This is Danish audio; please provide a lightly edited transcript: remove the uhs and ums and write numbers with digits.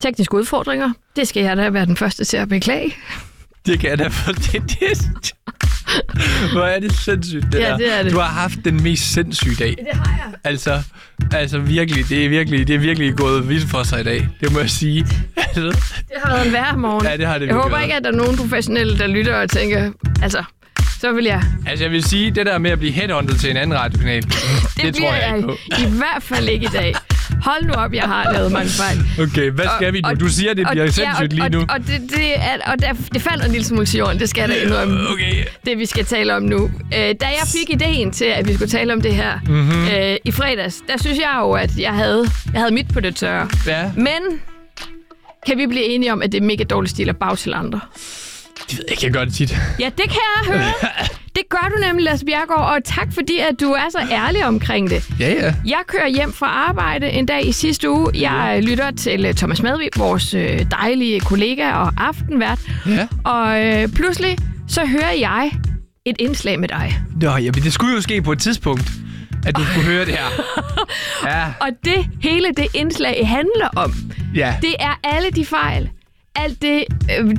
Tekniske udfordringer. Det skal jeg da være den første til at beklage. Det kan jeg da for Hvor er det sindssygt, det der. Det er det. Du har haft den mest sindssyge dag. Det har jeg. Altså virkelig, det er virkelig gået vildt for sig i dag. Det må jeg sige. Det har været en værre morgen. Ja, det har det. Jeg håber ikke, at der er nogen professionelle, der lytter og tænker, så vil jeg... Altså, jeg vil sige, det der med at blive headhunted til en anden radiokanal, det tror jeg ikke på. I hvert fald ikke i dag. Hold nu op, jeg har lavet mange fejl. Okay, hvad skal vi nu? Du siger, det bliver sindssygt lige nu. Det falder en lille smule til jorden, det skal der indrømme. Okay. Det, vi skal tale om nu. Da jeg fik ideen til, at vi skulle tale om det her i fredags, der synes jeg jo, at jeg havde mit på det tørre. Ja. Men kan vi blive enige om, at det er mega dårlig stil at bag til andre? Det ved jeg ikke, jeg gør det tit. Ja, det kan jeg høre. Det gør du nemlig, Lasse Bjerregaard, og tak fordi, at du er så ærlig omkring det. Ja. Jeg kører hjem fra arbejde en dag i sidste uge. Jeg lytter til Thomas Madvig, vores dejlige kollega og aftenvært. Ja. Og pludselig så hører jeg et indslag med dig. Nå, ja, men det skulle jo ske på et tidspunkt, at du skulle høre det her. Ja. Og det hele det indslag handler om, Ja. det er alle de fejl, alt det